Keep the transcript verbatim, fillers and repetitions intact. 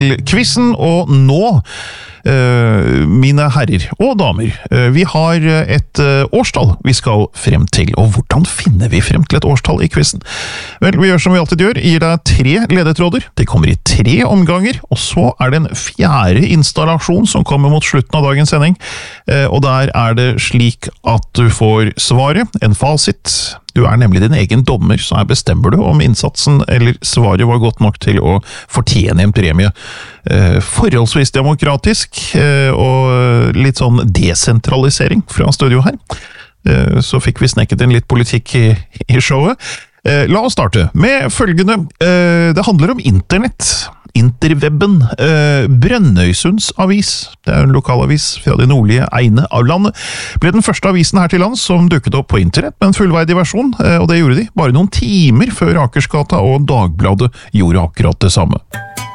Quizen, og nå, uh, mine herrer og damer, uh, vi har et uh, årstall vi skal frem til, og hvordan finner vi frem til et årstall i quizen? Vel, vi gjør som vi alltid gjør, gir deg tre ledetråder, det kommer i tre omganger, og så er det en fjerde installasjon som kommer mot slutten av dagens sending, uh, og der er det slik at du får svaret, en fasit. Du er nemlig din egen dommer, så her bestemmer du om innsatsen eller svaret var godt nok til å fortjene en premie. Eh, forholdsvis demokratisk, eh, og litt sånn desentralisering fra studio her. Eh, så fikk vi snekket inn litt politikk i, i showet. Eh, la oss starte med følgende. Eh, det handler om internett. Interwebben. Eh, Brønnøysunds avis, det er en lokalavis fra det nordlige egne av landet, ble den første avisen her til lands som dukket opp på internett med en fullverdig versjon, eh, og det gjorde de bare noen timer før Akersgata og Dagbladet gjorde akkurat det samme.